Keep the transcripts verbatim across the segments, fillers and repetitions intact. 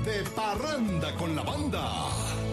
de Parranda con la Banda.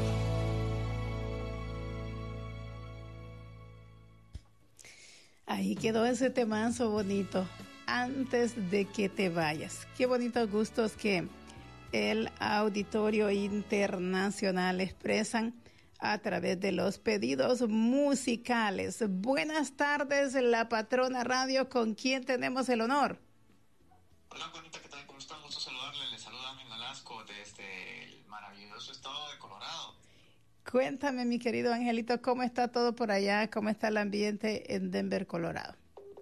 Ahí quedó ese temazo bonito. Antes de que te vayas. Qué bonitos gustos que el Auditorio Internacional expresan a través de los pedidos musicales. Buenas tardes, la Patrona Radio, ¿con quién tenemos el honor? Hola, Juanita, ¿qué tal? ¿Cómo están? Gusto saludarle. Les saluda Ángel Nolasco desde el maravilloso estado de Colorado. Cuéntame, mi querido Angelito, ¿cómo está todo por allá? ¿Cómo está el ambiente en Denver, Colorado?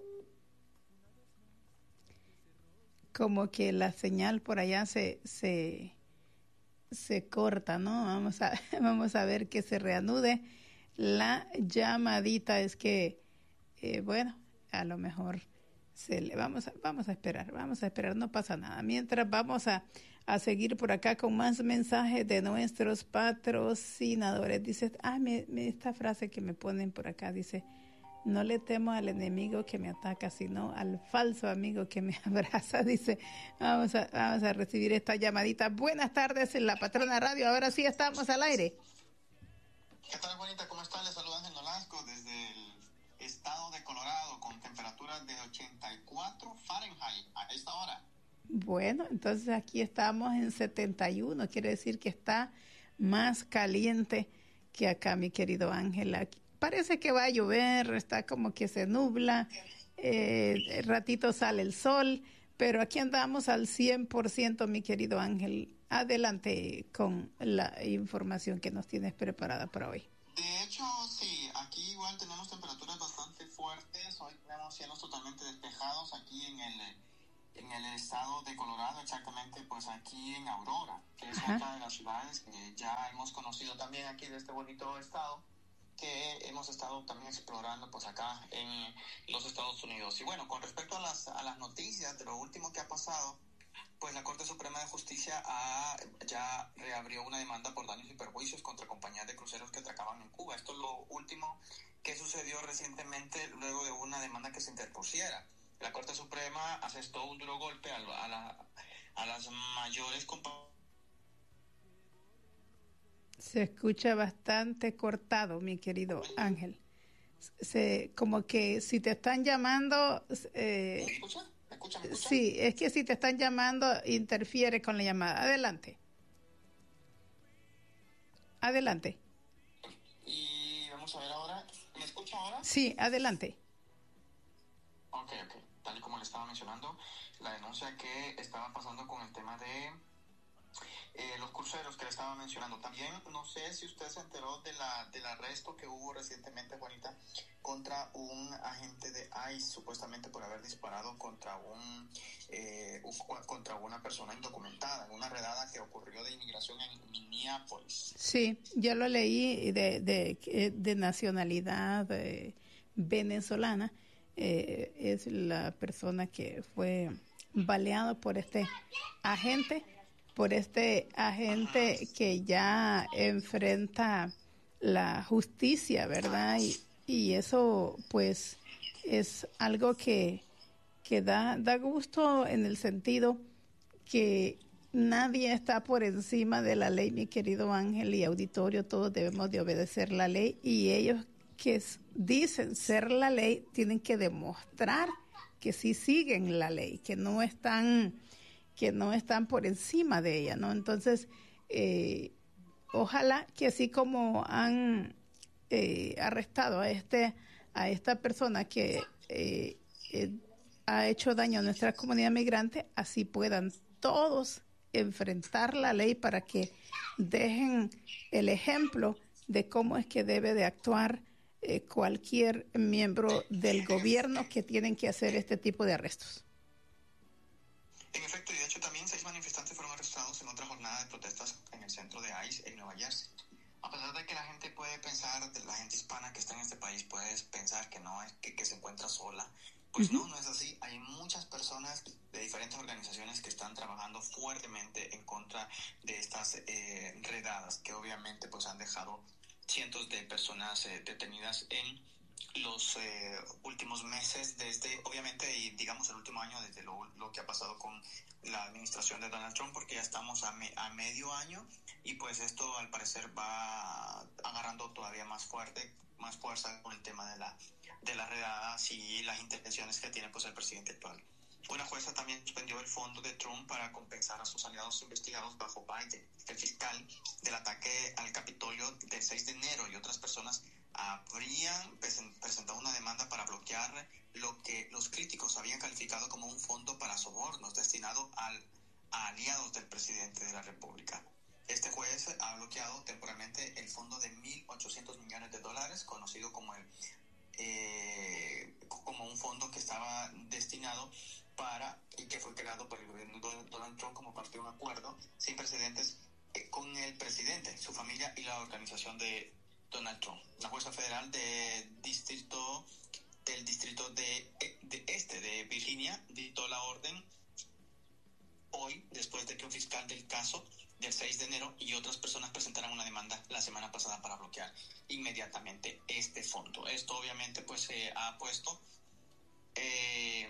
Como que la señal por allá se se, se corta, ¿no? Vamos a, vamos a ver que se reanude la llamadita. Es que, eh, bueno, a lo mejor se le, vamos a, vamos a esperar, vamos a esperar, no pasa nada. Mientras vamos a, a seguir por acá con más mensajes de nuestros patrocinadores. Dice, ah, me, me, esta frase que me ponen por acá, dice, no le temo al enemigo que me ataca, sino al falso amigo que me abraza. Dice, vamos a, vamos a recibir esta llamadita. Buenas tardes en la Patrona Radio. Ahora sí estamos al aire. ¿Qué tal, Juanita? ¿Cómo están? Les saluda Ángel Nolasco desde el estado de Colorado con temperaturas de ochenta y cuatro Fahrenheit a esta hora. Bueno, entonces aquí estamos en setenta y uno. Quiere decir que está más caliente que acá, mi querido Ángel. Aquí parece que va a llover, está como que se nubla, eh, ratito sale el sol, pero aquí andamos al cien por ciento, mi querido Ángel. Adelante con la información que nos tienes preparada para hoy. De hecho, sí, aquí igual tenemos temperaturas bastante fuertes. Hoy tenemos cielos totalmente despejados aquí en el, en el estado de Colorado, exactamente pues aquí en Aurora, que es Ajá. otra de las ciudades que ya hemos conocido también aquí de este bonito estado, que hemos estado también explorando pues acá en los Estados Unidos. Y bueno, con respecto a las, a las noticias de lo último que ha pasado, pues la Corte Suprema de Justicia ha, ya reabrió una demanda por daños y perjuicios contra compañías de cruceros que atracaban en Cuba. Esto es lo último que sucedió recientemente luego de una demanda que se interpusiera. La Corte Suprema asestó un duro golpe a, a, la, a las mayores compañías. Se escucha bastante cortado, mi querido Ángel. Se, como que si te están llamando... Eh, ¿Me escucha? ¿Me escucha? ¿Me escucha? Sí, es que si te están llamando, interfiere con la llamada. Adelante. Adelante. Y vamos a ver ahora. ¿Me escucha ahora? Sí, adelante. Ok, ok. Tal y como le estaba mencionando, la denuncia que estaba pasando con el tema de... Eh, los cruceros que le estaba mencionando. También no sé si usted se enteró de la del arresto que hubo recientemente, Juanita, contra un agente de ICE, supuestamente por haber disparado contra un eh, contra una persona indocumentada en una redada que ocurrió de inmigración en Minneapolis. Sí, yo lo leí de de, de nacionalidad eh, venezolana. Eh, es la persona que fue baleado por este agente por este agente que ya enfrenta la justicia, ¿verdad? Y, y eso, pues, es algo que, que da, da gusto en el sentido que nadie está por encima de la ley, mi querido Ángel y auditorio, todos debemos de obedecer la ley y ellos que dicen ser la ley tienen que demostrar que sí siguen la ley, que no están... que no están por encima de ella, ¿no? Entonces, eh, ojalá que así como han eh, arrestado a este a esta persona que eh, eh, ha hecho daño a nuestra comunidad migrante, así puedan todos enfrentar la ley para que dejen el ejemplo de cómo es que debe de actuar eh, cualquier miembro del gobierno que tienen que hacer este tipo de arrestos. En efecto, y de hecho también seis manifestantes fueron arrestados en otra jornada de protestas en el centro de ICE en Nueva Jersey. A pesar de que la gente puede pensar, de la gente hispana que está en este país puede pensar que no es que, que se encuentra sola, pues uh-huh. no, no es así. Hay muchas personas de diferentes organizaciones que están trabajando fuertemente en contra de estas eh, redadas que obviamente pues han dejado cientos de personas eh, detenidas en los eh, últimos meses, desde, obviamente, y digamos el último año, desde lo, lo que ha pasado con la administración de Donald Trump, porque ya estamos a, me, a medio año y pues esto al parecer va agarrando todavía más fuerte, más fuerza con el tema de la de las redadas y las intenciones que tiene pues el presidente actual. Una jueza también suspendió el fondo de Trump para compensar a sus aliados investigados bajo Biden. El fiscal del ataque al Capitolio del seis de enero y otras personas habrían presentado una demanda para bloquear lo que los críticos habían calificado como un fondo para sobornos destinado al, a aliados del presidente de la República. Este juez ha bloqueado temporalmente el fondo de mil ochocientos millones de dólares, conocido como el eh, como un fondo que estaba destinado para y que fue creado por el gobierno de Donald Trump como parte de un acuerdo sin precedentes eh, con el presidente, su familia y la organización de Donald Trump. La jueza federal de distrito del distrito de, de este de Virginia dictó la orden hoy, después de que un fiscal del caso del seis de enero y otras personas presentaran una demanda la semana pasada para bloquear inmediatamente este fondo. Esto obviamente pues se eh, ha puesto eh,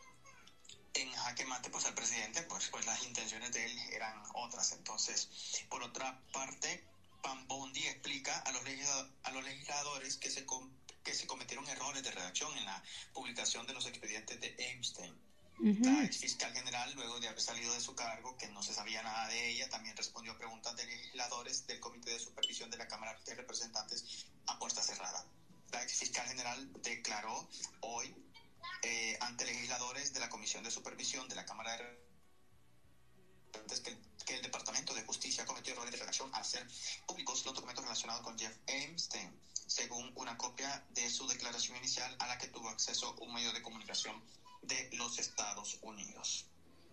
en jaque mate pues al presidente, pues, pues las intenciones de él eran otras. Entonces, por otra parte, Pam Bondi explica a los, legisladores, a los legisladores que se, com, que se cometieron errores de redacción en la publicación de los expedientes de Epstein. Uh-huh. La ex fiscal general, luego de haber salido de su cargo, que no se sabía nada de ella, también respondió a preguntas de legisladores del Comité de Supervisión de la Cámara de Representantes a puerta cerrada. La ex fiscal general declaró hoy eh, ante legisladores de la Comisión de Supervisión de la Cámara de Representantes que, que el Departamento de Justicia cometió errores de redacción al hacer públicos los documentos relacionados con Jeff Epstein, según una copia de su declaración inicial a la que tuvo acceso un medio de comunicación de los Estados Unidos.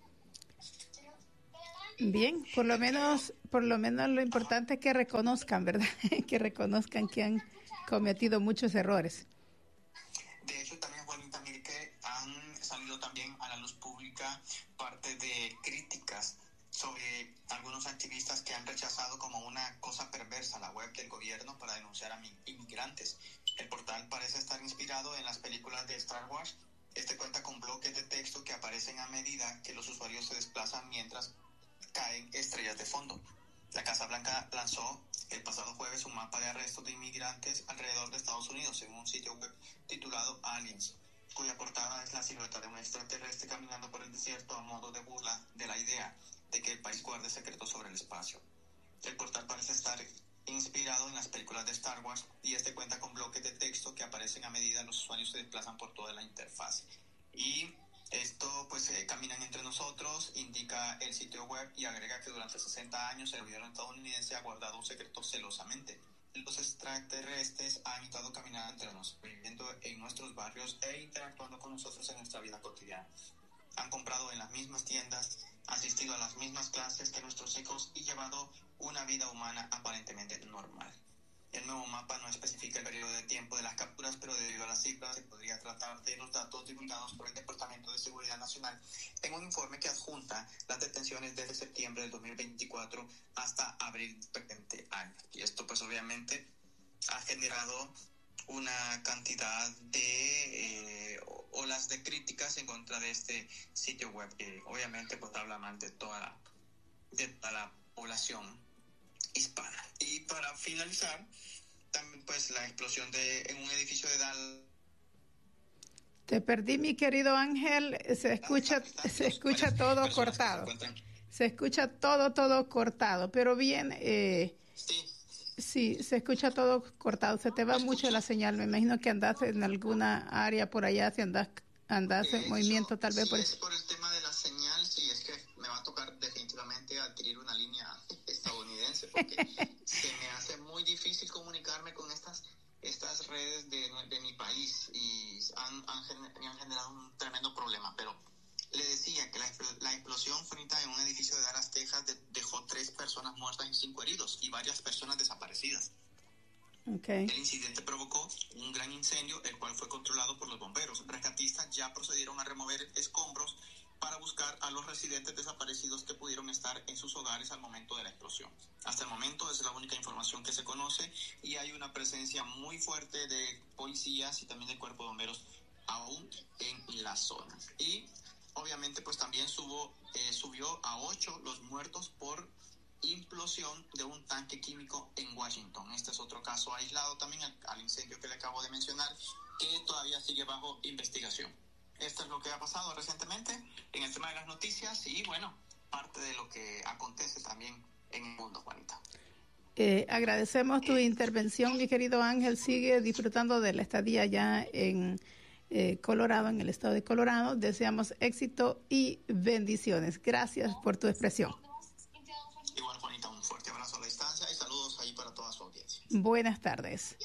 Bien, por lo menos, por lo menos lo importante es que reconozcan, ¿verdad? Que reconozcan que han cometido muchos errores. De hecho, también, Juanita, mire que han salido también a la luz pública parte de críticas sobre algunos activistas que han rechazado como una cosa perversa la web del gobierno para denunciar a inmigrantes. El portal parece estar inspirado en las películas de Star Wars. Este cuenta con bloques de texto que aparecen a medida que los usuarios se desplazan mientras caen estrellas de fondo. La Casa Blanca lanzó el pasado jueves un mapa de arrestos de inmigrantes alrededor de Estados Unidos en un sitio web titulado Aliens, cuya portada es la silueta de un extraterrestre caminando por el desierto a modo de burla de la idea de que el país guarde secretos sobre el espacio. El portal parece estar inspirado en las películas de Star Wars y este cuenta con bloques de texto que aparecen a medida que los usuarios se desplazan por toda la interfaz. Y esto, pues, eh, caminan entre nosotros, indica el sitio web y agrega que durante sesenta años el gobierno estadounidense ha guardado un secreto celosamente. Los extraterrestres han estado caminando entre nosotros, viviendo en nuestros barrios e interactuando con nosotros en nuestra vida cotidiana. Han comprado en las mismas tiendas, asistido a las mismas clases que nuestros hijos y llevado una vida humana aparentemente normal. El nuevo mapa no especifica el periodo de tiempo de las capturas, pero debido a las cifras se podría tratar de los datos divulgados por el Departamento de Seguridad Nacional en un informe que adjunta las detenciones desde septiembre del dos mil veinticuatro hasta abril del presente año. Y esto pues obviamente ha generado una cantidad de eh, olas de críticas en contra de este sitio web que obviamente pues habla mal de toda la, de toda la población hispana. Y para finalizar, también pues la explosión de en un edificio de Dallas. Te perdí, mi querido Ángel, se escucha, se escucha todo cortado. Se escucha todo, todo cortado, pero bien, eh, sí. Sí, se escucha todo cortado, se te va mucho la señal, me imagino que andas en alguna área por allá, si andas, andas en movimiento tal vez. Si por es por el tema de la señal, sí, es que me va a tocar definitivamente adquirir una línea estadounidense, porque se me hace muy difícil comunicarme con estas estas redes de, de mi país y han, han, me han generado un tremendo problema, pero le decía que la, la explosión fue en un edificio de Dallas, Texas, de, dejó tres personas muertas y cinco heridos y varias personas desaparecidas. Okay. El incidente provocó un gran incendio, el cual fue controlado por los bomberos. Rescatistas ya procedieron a remover escombros para buscar a los residentes desaparecidos que pudieron estar en sus hogares al momento de la explosión. Hasta el momento es la única información que se conoce y hay una presencia muy fuerte de policías y también del cuerpo de bomberos aún en la zona. Y obviamente pues también subo, eh, subió a ocho los muertos por implosión de un tanque químico en Washington. Este es otro caso aislado también al, al incendio que le acabo de mencionar, que todavía sigue bajo investigación. Esto es lo que ha pasado recientemente en el tema de las noticias y bueno, parte de lo que acontece también en el mundo, Juanita. Eh, agradecemos tu eh, intervención, mi querido Ángel. Sigue disfrutando de la estadía allá en eh, Colorado, en el estado de Colorado. Deseamos éxito y bendiciones. Gracias por tu expresión. Igual, Juanita, un fuerte abrazo a la distancia y saludos ahí para toda su audiencia. Buenas tardes.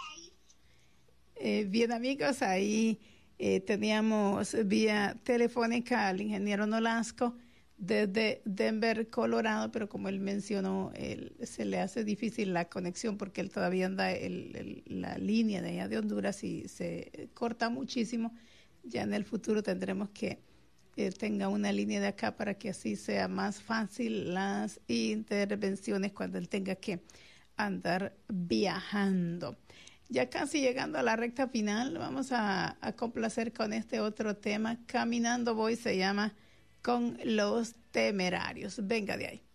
Eh, bien, amigos, ahí eh, teníamos vía telefónica al ingeniero Nolasco desde Denver, Colorado, pero como él mencionó, él, se le hace difícil la conexión porque él todavía anda el, el, la línea de allá de Honduras y se corta muchísimo. Ya en el futuro tendremos que eh, tenga una línea de acá para que así sea más fácil las intervenciones cuando él tenga que andar viajando. Ya casi llegando a la recta final, vamos a, a complacer con este otro tema. Caminando voy se llama Con los Temerarios. Venga de ahí.